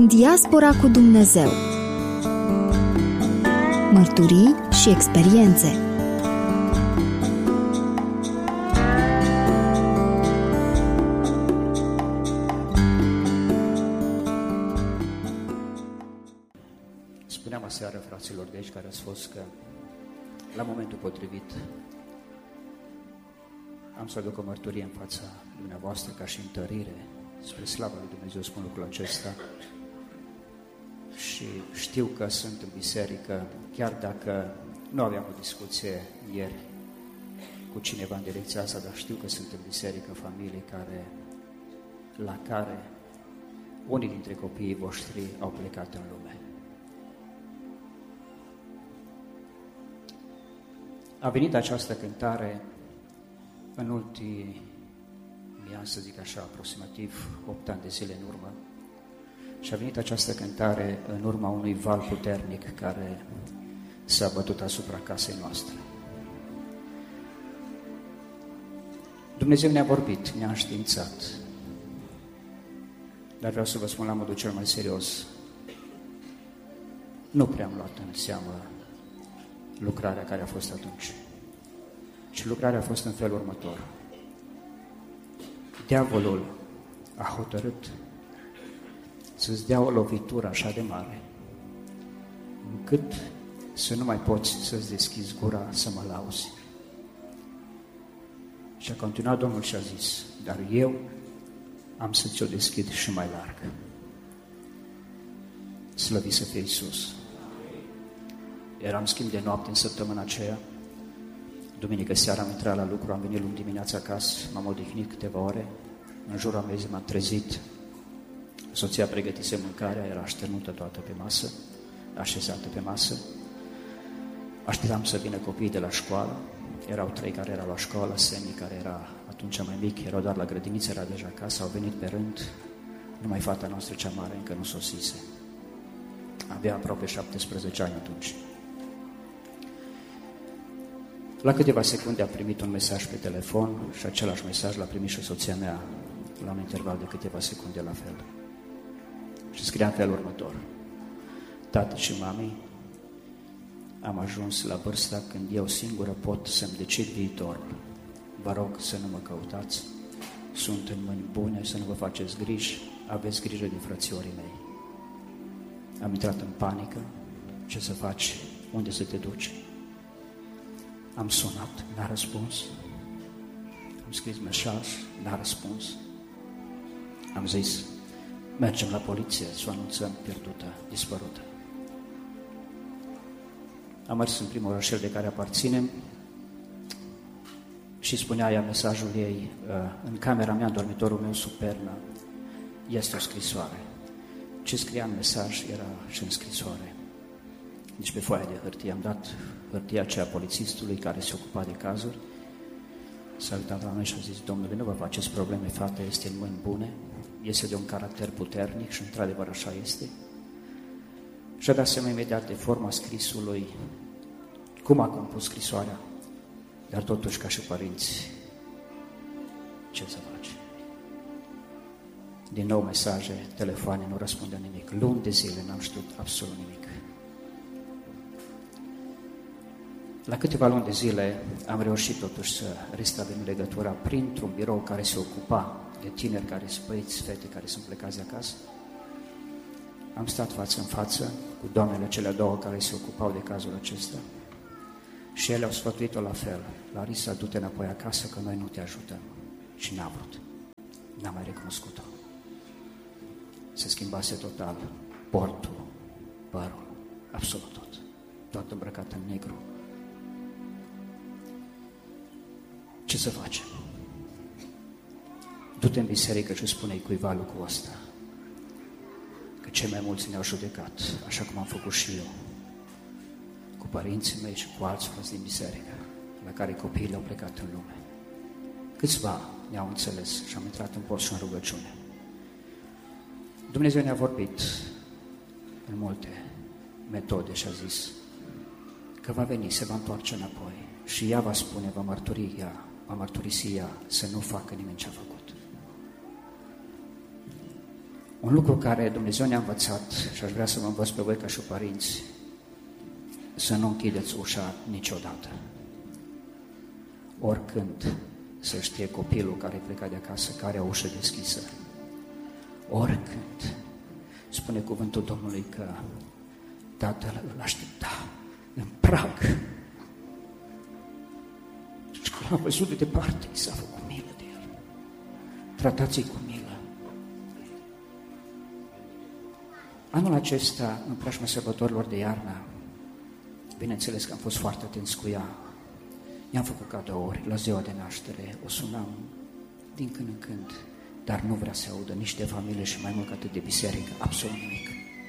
În diaspora cu Dumnezeu. Mărturii și experiențe. Spuneam aseară fraților de aici care ați fost că la momentul potrivit am să aduc o mărturie în fața dumneavoastră ca și întărire. Spre slava lui Dumnezeu spun lucrul acesta. Și știu că sunt în biserică, chiar dacă nu aveam o discuție ieri cu cineva în direcția asta, dar știu că sunt în biserică familii la care unii dintre copiii voștri au plecat în lume. A venit această cântare în ultimii ani, să zic așa, aproximativ 8 ani de zile în urmă, și a venit această cântare în urma unui val puternic care s-a bătut asupra casei noastre. Dumnezeu ne-a vorbit, ne-a înștiințat, dar vreau să vă spun la modul cel mai serios, nu prea am luat în seamă lucrarea care a fost atunci. Și lucrarea a fost în felul următor. Diavolul a hotărât să-ți dea o lovitură așa de mare, încât să nu mai poți să-ți deschizi gura să mă lauzi. Și a continuat Domnul și a zis, dar eu am să ți-o deschid și mai larg. Slăvit să fie Iisus. Eram schimb de noapte în săptămâna aceea. Duminică seara am intrat la lucru, am venit luni dimineața acasă, m-am odihnit câteva ore. În jurul amiezii m-am trezit. Soția pregătise mâncarea, era așternută toată pe masă, așezată pe masă. Așteptam să vină copiii de la școală. Erau 3 care erau la școală, Semi, care era atunci mai mic, erau doar la grădiniță, era deja acasă, au venit pe rând. Numai fata noastră cea mare încă nu sosise. Avea aproape 17 ani atunci. La câteva secunde a primit un mesaj pe telefon și același mesaj l-a primit și soția mea la un interval de câteva secunde la fel. Și scria în felul următor. Tată și mami, am ajuns la vârsta când eu singură pot să-mi decid viitorul. Vă rog să nu mă căutați. Sunt în mâini bune, să nu vă faceți griji. Aveți grijă de frățiorii mei. Am intrat în panică. Ce să faci? Unde să te duci? Am sunat, n-a răspuns. Am scris mesaj, n-a răspuns. Am zis, mergem la poliție să o anunțăm pierdută, dispărută. Am mers în primul orășel de care aparținem și spunea ea mesajul ei, în camera mea, în dormitorul meu sub pernă, este o scrisoare. Ce scria în mesaj era și în scrisoare. Deci pe foaia de hârtie am dat hârtia aceea polițistului care se ocupa de cazuri. S-a uitat la noi și a zis, domnule, nu vă faceți probleme, fata este în mâini bune, este de un caracter puternic și într-adevăr așa este. Și a dat seama imediat de forma scrisului, cum a compus scrisoarea, dar totuși ca și părinți, ce să faci? Din nou mesaje, telefoane, nu răspundea nimic. Luni de zile n-am știut absolut nimic. La câteva luni de zile am reușit totuși să restabilim legătura printr-un birou care se ocupa de tineri care sunt băieți, fete care sunt plecați de acasă. Am stat față în față cu doamnele cele două care se ocupau de cazul acesta și ele au sfătuit-o la fel. Larisa, du-te înapoi acasă că noi nu te ajutăm. Și n-a vrut. N-am mai recunoscut-o. Se schimbase total portul, părul, absolut tot. Tot îmbrăcat în negru. Ce să facem? Du-te în biserică și spune-i cuiva lucrul ăsta. Că cei mai mulți ne-au judecat, așa cum am făcut și eu, cu părinții mei și cu alți frați din biserică, la care copiii au plecat în lume. Câțiva ne-au înțeles și am intrat în post și în rugăciune. Dumnezeu ne-a vorbit în multe metode și a zis că va veni, se va întoarce înapoi și ea va spune, va mărturisi ea să nu facă nimeni ce a făcut. Un lucru care Dumnezeu ne-a învățat și aș vrea să vă învăț pe voi ca și părinți, să nu închideți ușa niciodată. Oricând să știe copilul care pleca de acasă, care are o ușă deschisă. Oricând. Spune cuvântul Domnului că tatăl îl aștepta în prag. Și când l-a văzut de departe, i s-a făcut milă de el. Tratați-i cu milă. Anul acesta, în preajma sărbătorilor de iarnă, bineînțeles că am fost foarte atenți cu ea. I-am făcut cadouri la ziua de naștere, o sunam din când în când, dar nu vrea să audă nici de familie și mai mult ca atât de biserică, absolut nimic.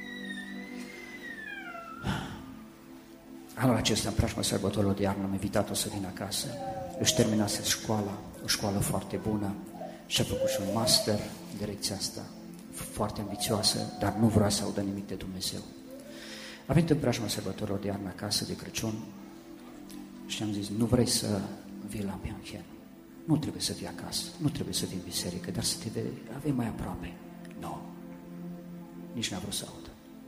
Anul acesta, în preajma sărbătorilor de iarnă, am invitat-o să vină acasă. Își terminase școala, o școală foarte bună și a făcut și un master în direcția asta, foarte ambițioasă, dar nu vrea să audă nimic de Dumnezeu. A venit în preajma sărbătorilor de iarnă acasă de Crăciun și am zis, nu vrei să vii la München? Nu trebuie să vii acasă, nu trebuie să vii în biserică, dar să te avem mai aproape. Nu, nici n-a vrut să audă.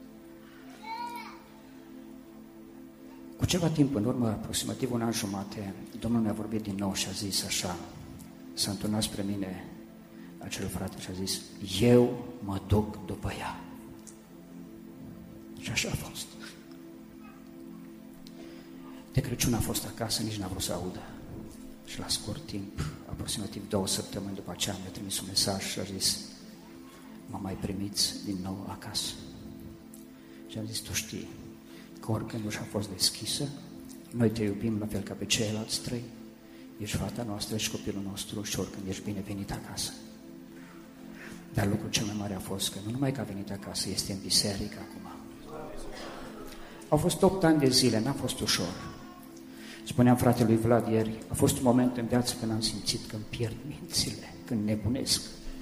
Cu ceva timp în urmă, aproximativ un an jumate, Domnul ne-a vorbit din nou și a zis așa, s-a întâlnit spre mine acel frate și a zis, eu mă duc după ea. Și așa a fost. De Crăciun a fost acasă, nici n-a vrut să audă. Și la scurt timp, aproximativ 2 săptămâni după aceea, mi-a trimis un mesaj și a zis, mă mai primiți din nou acasă? Și am zis, tu știi că oricând ușa a fost deschisă, noi te iubim la fel ca pe ceilalți 3, ești fata noastră, ești copilul nostru și oricând ești binevenit acasă. Dar lucrul cel mai mare a fost că nu numai că a venit acasă, este în biserică acum. Au fost 8 ani de zile, n-a fost ușor. Spuneam fratelui Vlad ieri, a fost un moment în viață când am simțit că îmi pierd mințile, când nebunesc.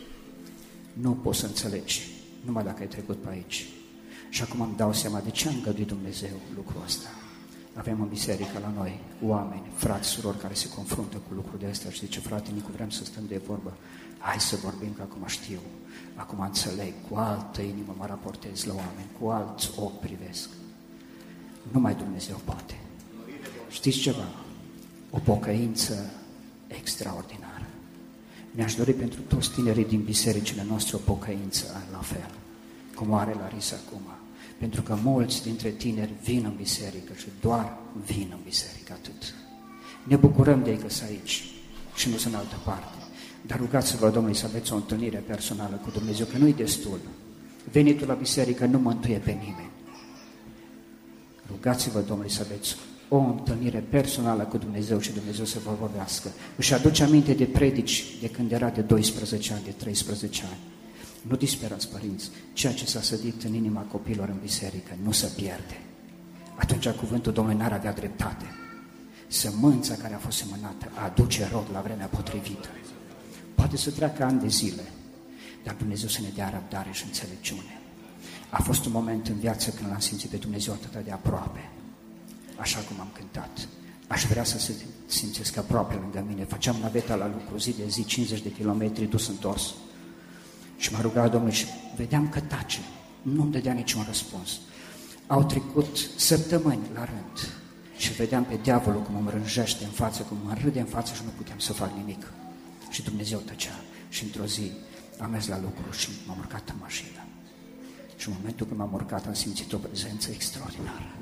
Nu poți să înțelegi, numai dacă ai trecut pe aici. Și acum îmi dau seama de ce a îngăduit Dumnezeu lucrul ăsta. Avem în biserică la noi oameni, frați, surori care se confruntă cu lucrul de astea și zice, frate, Nicu, vrem să stăm de vorbă. Hai să vorbim, că acum știu, acum înțeleg, cu altă inimă mă raportez la oameni, cu alți ochi privesc. Numai Dumnezeu poate. Știți ceva? O pocăință extraordinară. Mi-aș dori pentru toți tinerii din bisericile noastre o pocăință la fel, cum are Larisa acum. Pentru că mulți dintre tineri vin în biserică și doar vin în biserică, atât. Ne bucurăm de ei că sunt aici și nu sunt în altă parte. Dar rugați-vă, Domnului, să aveți o întâlnire personală cu Dumnezeu, că nu-i destul. Venitul la biserică nu mântuie pe nimeni. Rugați-vă, Domnului, să aveți o întâlnire personală cu Dumnezeu și Dumnezeu să vă vorbească. Își aduce aminte de predici de când era de 12 ani, de 13 ani. Nu disperați, părinți, ceea ce s-a sădit în inima copiilor în biserică nu se pierde. Atunci cuvântul Domnului n-ar avea dreptate. Sămânța care a fost semănată aduce rod la vremea potrivită. Poate să treacă ani de zile, dar Dumnezeu să ne dea răbdare și înțelepciune. A fost un moment în viață când l-am simțit pe Dumnezeu atât de aproape, așa cum am cântat. Aș vrea să se simțesc aproape lângă mine. Făceam naveta la lucru zi de zi, 50 de kilometri, dus-întors. Și m-a rugat Domnul și vedeam că tace. Nu-mi dădea niciun răspuns. Au trecut săptămâni la rând și vedeam pe diavolul cum îmi rânjește în față, cum mă râde în față și nu puteam să fac nimic. Și Dumnezeu tăcea. Și într-o zi am mers la lucru și m-am urcat în mașină. Și în momentul când m-am urcat am simțit o prezență extraordinară.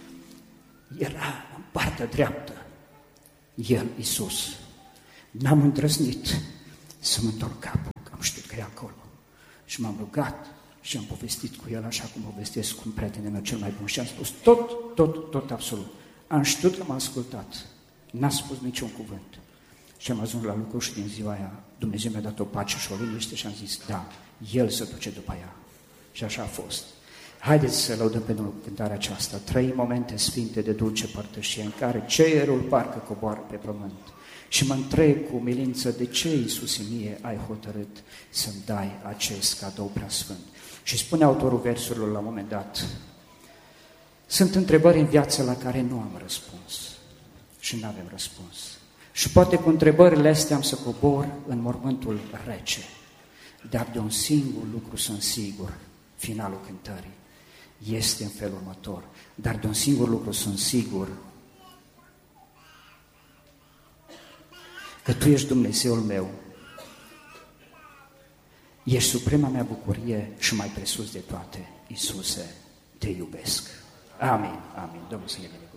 Era în partea dreaptă El, Iisus. N-am îndrăznit să-mi întorc capul, că am știut că e acolo. Și m-am rugat și am povestit cu El așa cum povestesc cu un prietenul meu cel mai bun. Și am spus tot absolut. Am știut că m-a ascultat. N-a spus niciun cuvânt. Și am ajuns la lucru și din ziua aia Dumnezeu mi-a dat o pace și o liniște și am zis, da, El se duce după ea. Și așa a fost. Haideți să lăudăm pe Domnul cu cântarea aceasta. 3 momente sfinte de dulce părtășie în care cerul parcă coboară pe pământ. Și mă întreb cu umilință de ce, Iisuse mie, ai hotărât să-mi dai acest cadou preasfânt. Și spune autorul versurilor la un moment dat, sunt întrebări în viață la care nu am răspuns și nu avem răspuns. Și poate cu întrebările astea am să cobor în mormântul rece, Dar de un singur lucru sunt sigur, finalul cântării, este în felul următor. Dar de un singur lucru sunt sigur, că Tu ești Dumnezeul meu, ești suprema mea bucurie și mai presus de toate, Iisuse, Te iubesc. Amin, amin. Domnul să ne binecuvânteze.